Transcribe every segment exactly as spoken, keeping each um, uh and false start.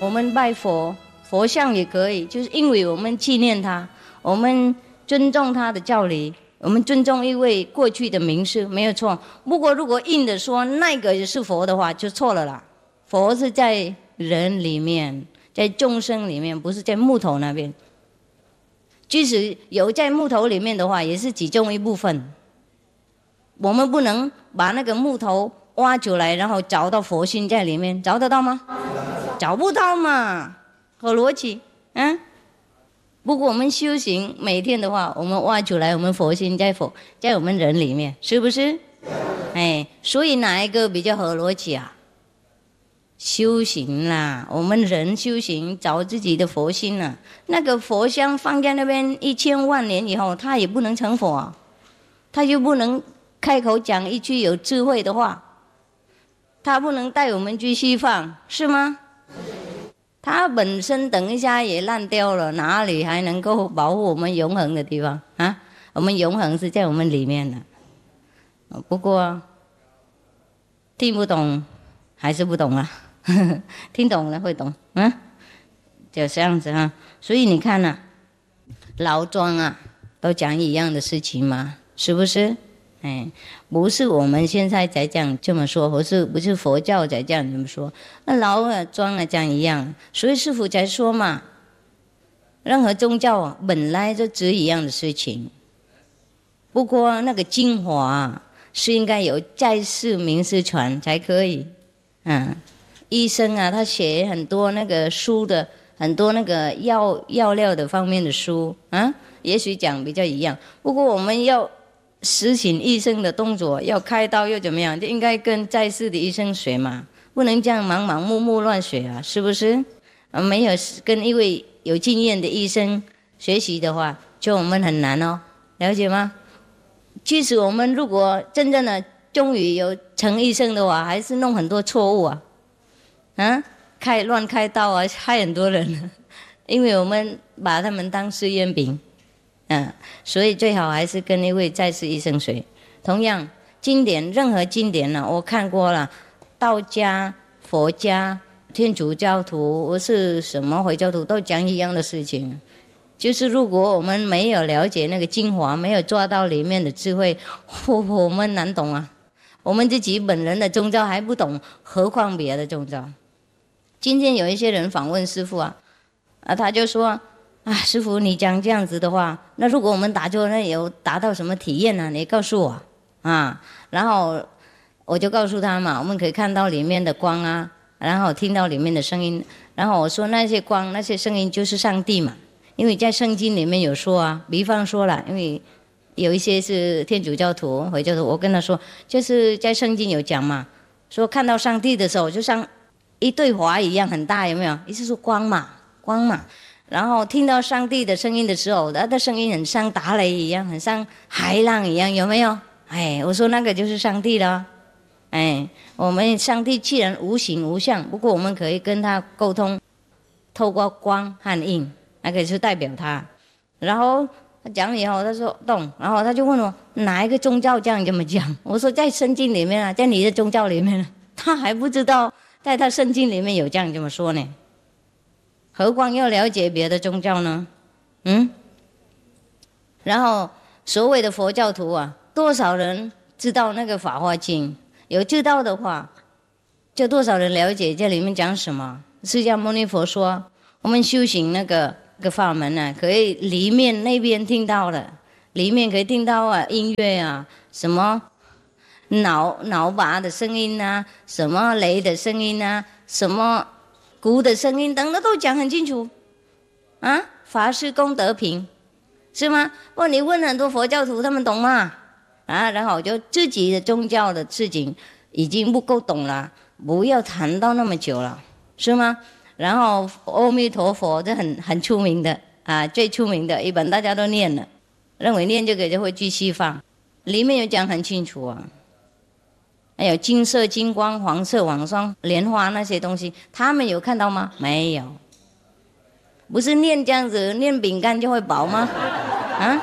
我们拜佛，佛像也可以，就是因为我们纪念他，我们尊重他的教理，我们尊重一位过去的名师，没有错。不过如果硬的说那个是佛的话，就错了啦。佛是在人里面，在众生里面，不是在木头那边。即使有在木头里面的话，也是其中一部分。我们不能把那个木头挖出来，然后找到佛心在里面，找得到吗？找不到嘛，合逻辑，嗯。不过我们修行每天的话，我们挖出来，我们佛心在佛在我们人里面，是不是？哎，所以哪一个比较合逻辑啊？修行啦，我们人修行找自己的佛心啦。那个佛像放在那边一千万年以后，他也不能成佛啊，他就不能开口讲一句有智慧的话，他不能带我们去西方，是吗？他本身等一下也烂掉了，哪里还能够保护我们永恒的地方啊？我们永恒是在我们里面的。不过听不懂还是不懂啊。听懂了会懂，嗯，就这样子啊。所以你看啊，老庄啊，都讲一样的事情嘛，是不是？哎，不是我们现在才讲这么说，不是不是佛教才这样这么说，那老啊庄啊讲一样，所以师父才说嘛，任何宗教啊本来就指一样的事情，不过那个精华啊是应该有在世名师传才可以，嗯。医生啊，他写很多那个书的，很多那个药药料的方面的书啊，也许讲比较一样。不过我们要实行医生的动作，要开刀又怎么样，就应该跟在世的医生学嘛，不能这样盲盲目目乱学啊，是不是？啊，没有跟一位有经验的医生学习的话，就我们很难哦，了解吗？即使我们如果真正的终于有成医生的话，还是弄很多错误啊。啊，开乱开刀啊，害很多人，因为我们把他们当试验品，嗯、啊，所以最好还是跟一位在世医生学。同样，经典任何经典呢、啊，我看过了，道家、佛家、天主教徒，或是什么回教徒，都讲一样的事情，就是如果我们没有了解那个精华，没有抓到里面的智慧，我我们难懂啊。我们自己本人的宗教还不懂，何况别的宗教。今天有一些人访问师父啊，啊，他就说啊，师父你讲这样子的话，那如果我们打坐那有达到什么体验呢、啊？你告诉我啊。然后我就告诉他嘛，我们可以看到里面的光啊，然后听到里面的声音。然后我说那些光那些声音就是上帝嘛，因为在圣经里面有说啊，比方说了，因为有一些是天主教徒回教徒，我跟他说就是在圣经有讲嘛，说看到上帝的时候就像一对华一样很大，有没有？意思说光嘛，光嘛。然后听到上帝的声音的时候，他的声音很像打雷一样，很像海浪一样，有没有？哎，我说那个就是上帝了。哎，我们上帝既然无形无相，不过我们可以跟他沟通，透过光和印，那个就代表他。然后他讲了以后，他说懂，然后他就问我哪一个宗教这样这么讲？我说在圣经里面啊，在你的宗教里面，他还不知道。在他圣经里面有这样这么说呢，何况要了解别的宗教呢？嗯，然后所谓的佛教徒啊，多少人知道那个法华经？有知道的话，就多少人了解这里面讲什么？释迦牟尼佛说，我们修行那个那个法门啊，可以里面那边听到的，里面可以听到啊音乐啊，什么脑脑拔的声音啊，什么雷的声音啊，什么鼓的声音等等都讲很清楚啊。法师功德品是吗？不，你问很多佛教徒他们懂吗？啊，然后就自己的宗教的事情已经不够懂了，不要谈到那么久了，是吗？然后阿弥陀佛这很很出名的啊，最出名的一本大家都念了，认为念这个就会去西方，里面有讲很清楚啊。还有金色、金光、黄色、网霜、莲花那些东西，他们有看到吗？没有。不是念这样子，念饼干就会饱吗？啊，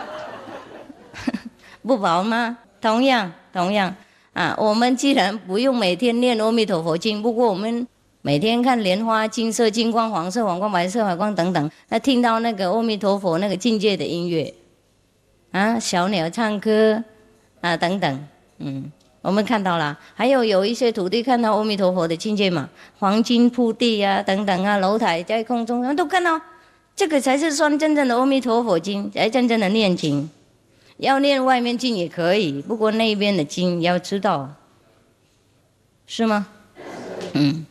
不饱吗？同样，同样啊，我们既然不用每天念阿弥陀佛经，不过我们每天看莲花、金色、金光、黄色、黄光、白色、白光等等，那听到那个阿弥陀佛那个境界的音乐，啊，小鸟唱歌啊等等，嗯，我们看到了。还有有一些徒弟看到阿弥陀佛的境界嘛，黄金铺地啊等等啊，楼台在空中，他们都看到，这个才是算真正的阿弥陀佛经，才真正的念经。要念外面经也可以，不过那边的经要知道，是吗？嗯。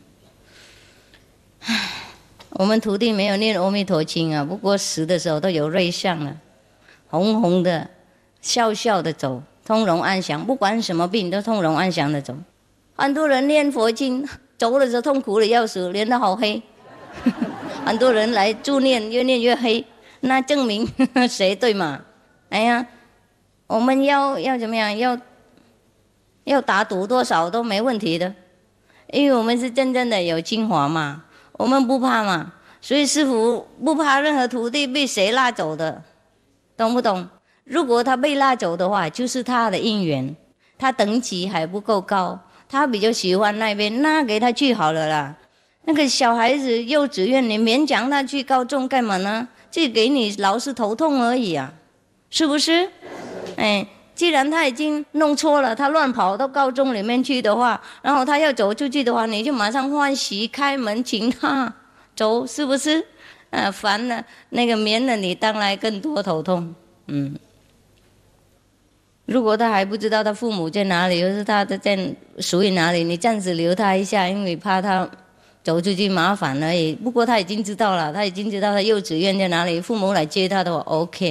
我们徒弟没有念阿弥陀经啊，不过死的时候都有瑞相了，红红的，笑笑的走，通融安详，不管什么病都通融安详的走。很多人念佛经，走的时候痛苦的要死，脸都好黑。很多人来助念，越念越黑，那证明谁对嘛？哎呀，我们要要怎么样？要要打赌多少都没问题的，因为我们是真正的有精华嘛。我们不怕嘛，所以师父不怕任何徒弟被谁拉走的，懂不懂？如果他被拉走的话，就是他的因缘，他等级还不够高，他比较喜欢那边，那给他去好了啦。那个小孩子幼稚园，你勉强他去高中干嘛呢？这给你老是头痛而已啊，是不是？哎。既然他已经弄错了，他乱跑到高中里面去的话，然后他要走出去的话，你就马上欢喜开门请他走，是不是？啊，烦了，那个免了你当然更多头痛。嗯，如果他还不知道他父母在哪里，或是他的在属于哪里，你暂时留他一下，因为怕他走出去麻烦而已。不过他已经知道了，他已经知道他幼稚园在哪里，父母来接他的话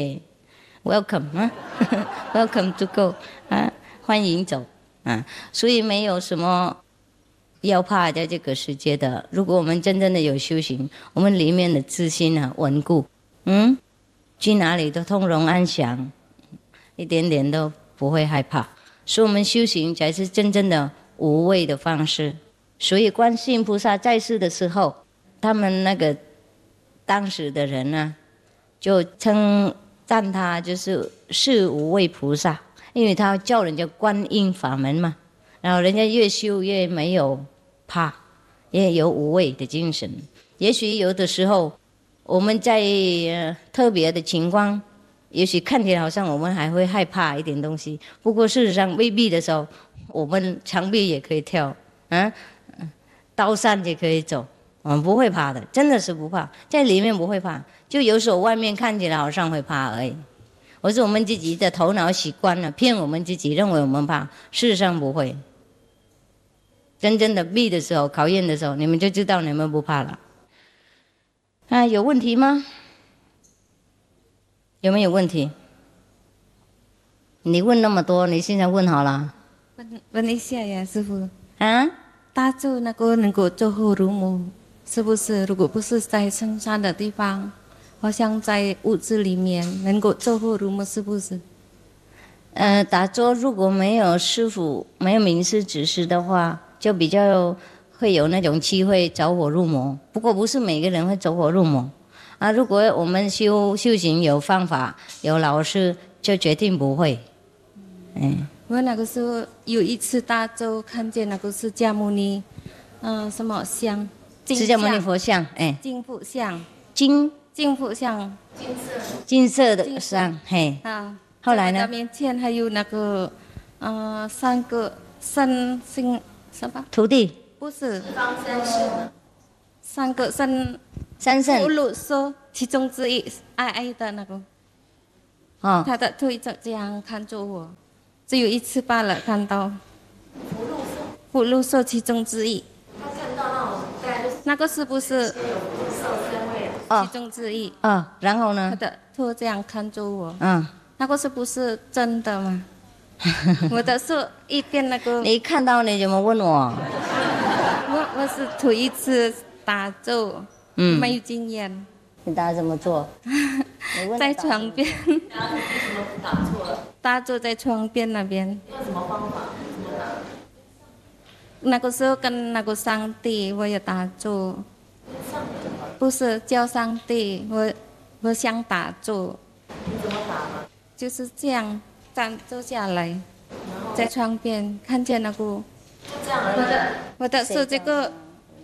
，OK。Welcome 啊，Welcome to go 啊，欢迎走啊，所以没有什么要怕在这个世界的。如果我们真正的有修行，我们里面的自信啊稳固，嗯，去哪里都通融安详，一点点都不会害怕。所以我们修行才是真正的无畏的方式。所以观世音菩萨在世的时候，他们那个当时的人呢、啊，就称。赞他就是是无畏菩萨，因为他教人家观音法门嘛，然后人家越修越没有怕，也有无畏的精神。也许有的时候我们在、呃、特别的情况，也许看起来好像我们还会害怕一点东西，不过事实上未必的时候，我们墙壁也可以跳，啊，刀山也可以走，我们不会怕的，真的是不怕，在里面不会怕。就有时候外面看起来好像会怕而已，我是我们自己的头脑习惯了，骗我们自己认为我们怕，事实上不会。真正的逼的时候，考验的时候，你们就知道你们不怕了。啊，有问题吗？有没有问题？你问那么多，你现在问好了。 问问一下呀，师父。 啊？ 大咒那个能够做后如母，是不是？如果不是在深山的地方？好像在屋子里面能够做后如母，是不是？ 呃，打坐如果没有师父没有明示指示的话，就比较会有那种机会走火入魔。不过不是每个人会走火入魔啊。如果我们修修行有方法有老师，就决定不会。嗯， 我那个时候有一次大咒看见那个释迦牟尼，嗯、呃，什么像？ 释迦牟尼佛像，哎， 金佛像， 金。 金佛像，金色金色的像，嘿， 啊， 后来呢？ 在面前还有那个，呃，三个三星什么？ 徒弟？ 不是，三个三三圣。 葫芦说其中之一，矮矮的那个， 哦， 他的腿就这样看着我，只有一次罢了，看到。葫芦说其中之一。他看到那种，那个是不是？其中之一。 哦，然后呢？ 他的头这样看着我。 嗯。 那个是不是真的吗？我的是一边那个。 你看到你怎么问我？ 我我是头一次打咒，嗯，没有经验。 你打怎么做？ 在床边。然后你怎么打错了？打咒在床边那边。用什么方法？怎么打？那个时候跟那个上帝我也打咒。不是叫上帝，我我想打坐。你怎么打吗？就是这样站坐下来，在窗边看见那个。就这样而已。我的我的是这个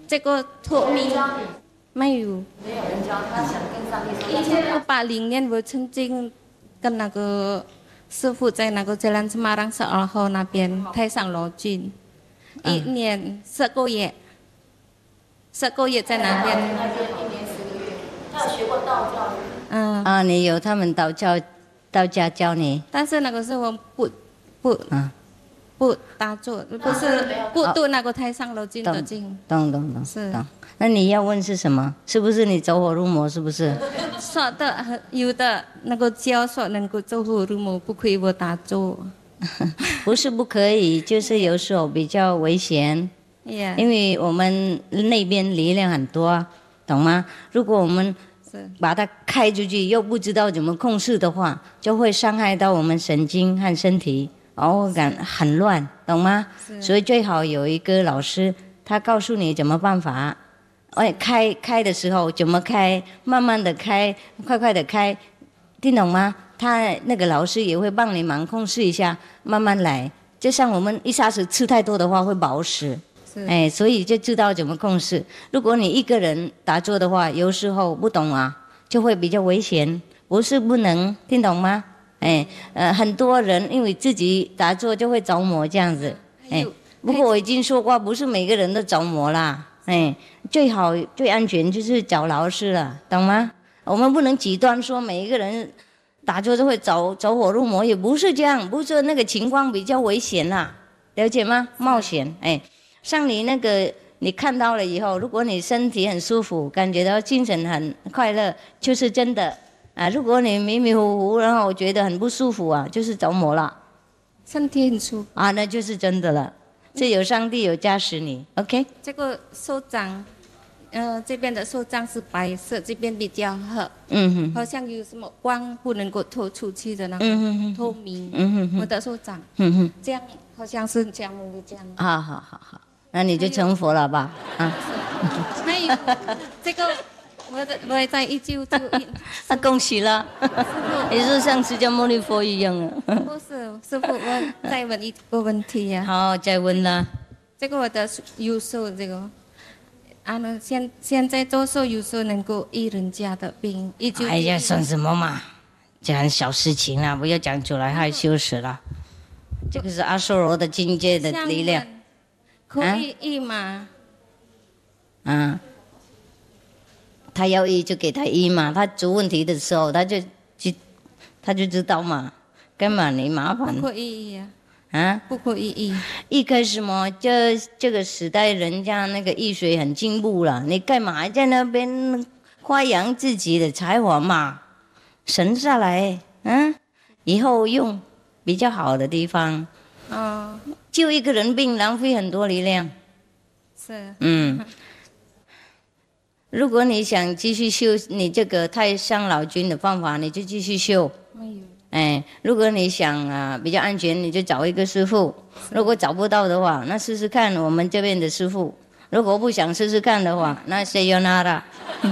这个托米没有， 没有人教他，想跟上帝说。 一九八零年我曾经跟那个师傅在那个 Jalan Semarang Seolah 那边太上老君，一年十个月，十个月在那边。 那边一年十个月，他有学过道教。 嗯。 啊，你有他们道教道家教你？ 但是那个时候不不。 啊。 不打坐，不是不读那个太上老君的经。 懂懂懂。 是。 那你要问是什么？是不是你走火入魔？是不是？ 说的有的那个教说能够走火入魔，不可以我打坐。 不是不可以，就是有时候比较危险。 Yeah. 因为我们那边力量很多，懂吗？如果我们把它开出去，又不知道怎么控制的话，就会伤害到我们神经和身体，然后感很乱，懂吗？所以最好有一个老师，他告诉你怎么办法。哎，开开的时候怎么开，慢慢的开，快快的开，听懂吗？他那个老师也会帮你忙控制一下，慢慢来。就像我们一下子吃太多的话会饱死，哎，所以就知道怎么控制。如果你一个人打坐的话，有时候不懂啊，就会比较危险。不是不能，听懂吗？哎，呃，很多人因为自己打坐就会着魔这样子，哎，不过我已经说过，不是每个人都着魔啦。哎，最好最安全就是找老师了，懂吗？我们不能极端说每一个人打坐都会走走火入魔，也不是这样，不是那个情况比较危险啦，了解吗？冒险，哎，像你那个你看到了以后，如果你身体很舒服，感觉到精神很快乐，就是真的啊。如果你迷迷糊糊，然后我觉得很不舒服啊，就是着魔了。 身体很舒服啊，那就是真的了。是有上帝有加持你 ，OK？ 这个手掌，呃，这边的手掌是白色，这边比较黑， 嗯哼， 好像有什么光不能够透出去的那个透明， 嗯哼哼， 我的手掌， 嗯哼， 这样好像是这样的这样。 好好好好，那你就成佛了吧？啊， 还有这个，我的我在一九九一， 那恭喜了，你是像释迦牟尼佛一样啊。 不是，师父，我再问一个问题呀、 啊。好，再问了。 这个我的右手这个，啊，呢，现现在左手右手能够医人家的病，一九。 哎呀，算什么嘛，这很小事情啊，不要讲出来，害羞死了。这个是阿修罗的境界的力量。 可以医吗？ 啊。他要医就给他医嘛，他出问题的时候他就就他就知道嘛，干嘛你麻烦？ 不可以呀、 啊。啊？ 不可以医。 医开什么？这这个时代人家那个医学很进步了，你干嘛在那边夸扬自己的才华嘛？省下来，嗯、啊，以后用比较好的地方。 哦。 救一个人病浪费很多力量。 是。 嗯。如果你想继续修你这个太上老君的方法，你就继续修。 没有。 哎，如果你想啊比较安全，你就找一个师父。如果找不到的话，那试试看我们这边的师父。如果不想试试看的话，那谁要拿的？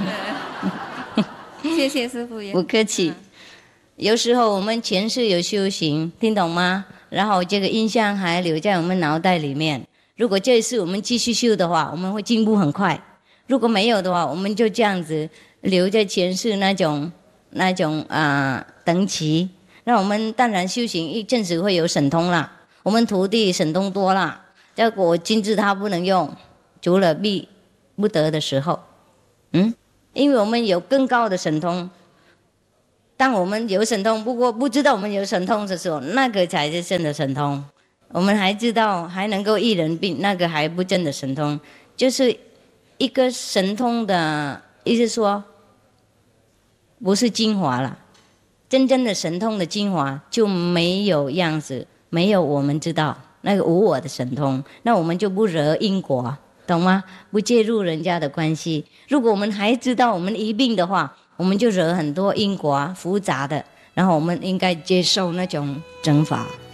谢谢师父。 不客气。有时候我们前世有修行，听懂吗？然后这个印象还留在我们脑袋里面。如果这一次我们继续修的话，我们会进步很快。如果没有的话，我们就这样子留在前世那种那种啊、呃、等级。那我们当然修行一阵子会有神通啦，我们徒弟神通多啦。结果金字塔不能用，除了必不得的时候，嗯，因为我们有更高的神通。当我们有神通，不过不知道我们有神通的时候，那个才是真的神通。我们还知道还能够医人病，那个还不真的神通，就是一个神通的意思说，不是精华了。真正的神通的精华就没有样子，没有我们知道那个无我的神通，那我们就不惹因果，懂吗？不介入人家的关系。如果我们还知道我们一病的话，我们就惹很多因果复杂的，然后我们应该接受那种惩罚。